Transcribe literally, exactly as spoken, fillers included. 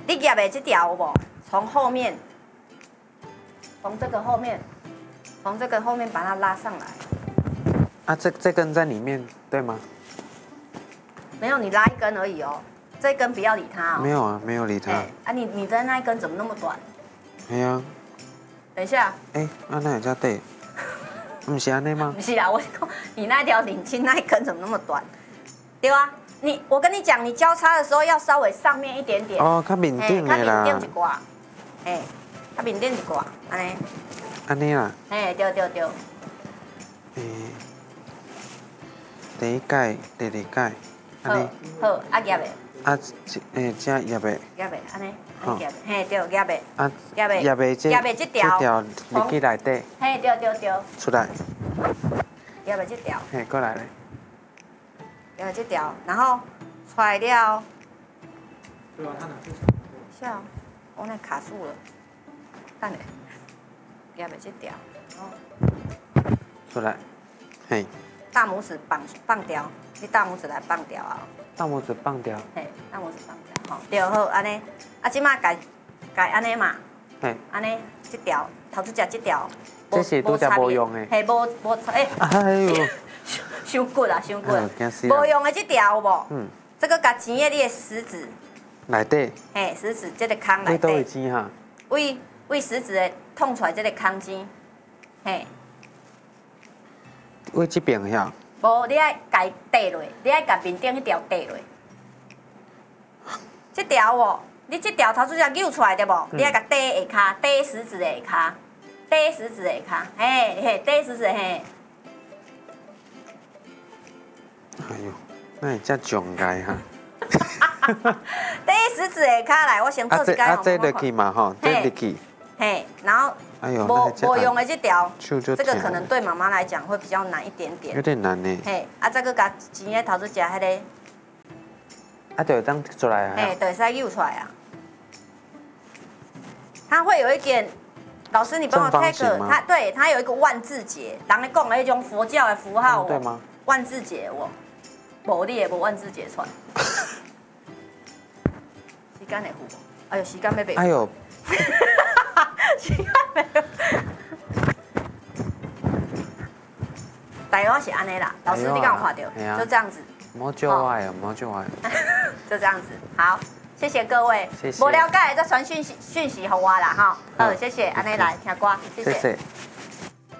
你夹的这条有无？从后面，从这个后面，从这个后面把它拉上来。 啊，这这根在里面对吗？ 没有，你拉一根而已哦。这一根不要理它哦。 没有啊，没有理它。 啊，你你的那一根怎么那么短？ 哎呀。 等一下。 哎，啊那也叫对。不是安内吗？ 不是啦，我说你那条领巾那一根怎么那么短？对啊，你我跟你讲，你交叉的时候要稍微上面一点点。 哦，较面顶的啦。 较面顶一挂，哎，较面顶一挂，安尼。 安尼啦。 哎，对对对。 诶，第一届、第二届，安尼。 好，好，啊夹的。 啊，诶，这夹的。 夹的，安尼，安夹的，嘿，对，夹的。 啊， 夹的， 夹的这夹的这条， 这条入去内底。 嘿，对对对。 出来。 夹的这条。 嘿，过来咧。 夹的这条，然后出来了。 对啊，他拿去。 是啊，我那卡住了。等下，夹的这条，然后。 出来。嘿。 大拇指绑放掉，你大拇指来放掉啊。 大拇指放掉。 嘿，大拇指放掉，吼，对好，安尼，啊，即马改改安尼嘛， 嘿， 安尼，这条头拄只这条， 这是拄只无用的， 嘿，无无诶， 哎呦， 伤骨啊，伤骨啊， 惊死人无用的这条有无？ 嗯， 这个甲钱的你的食指， 内底， 嘿，食指这个空内你倒位底， 钱哈？ 为为食指的痛出来这个空钱，嘿， 为这边遐。 无，你爱改缀落，你爱甲面顶迄条缀落。这条哦，你这条头拄只扭出来对无？嗯、你爱甲缀下骹，缀食指的下骹，缀食指的下骹，嘿嘿，缀食指的嘿。 哎呦，那会遮障碍哈？ 缀食指的下骹来，我先做一个。 啊，这落去嘛吼，这落去。 嘿，然后。 哎呦， 无无用的这条， 这个可能对妈妈来讲会比较难一点点。 有点难呢。 嘿，啊，再个甲钱的头拄只迄个。 啊，就会当出来啊。 哎，对，使扭出来啊。它会有一点，老师你帮我 take， 它对它有一个万字节，人咧讲的那种佛教的符号哦。 对吗？ 万字节哦，无你也无万字节出来。时间会付无？哎呦，时间要袂。 哎呦。 时间袂。大约是安尼啦，老师你敢有看到？就这样子。 莫就爱啊，莫就爱。 就这样子，好，谢谢各位。 谢谢。 无了解再传讯息讯息给我啦，哈。好，谢谢，安尼来听歌，谢谢。